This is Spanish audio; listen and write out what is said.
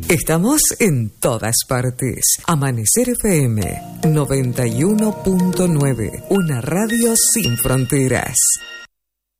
Estamos en todas partes. Amanecer FM 91.9, una radio sin fronteras.